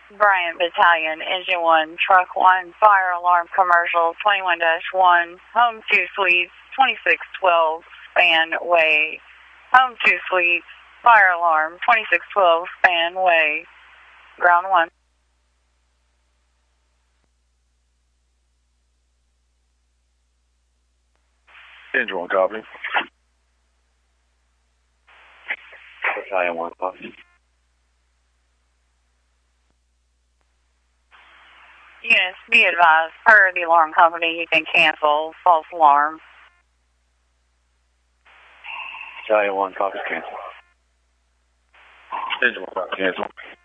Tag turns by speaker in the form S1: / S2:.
S1: Bryant Battalion, Engine 1, Truck 1, Fire Alarm Commercial 21-1, Home 2 Suites, 2612, Span Way. Home 2 Suites, Fire Alarm 2612, Span Way. Ground 1.
S2: Engine 1, copy.
S3: Battalion 1, copy.
S1: Units, be advised, per the alarm company, you can cancel false alarm.
S3: Battalion 1, copy, cancel.
S2: Engine 1, copy, cancel.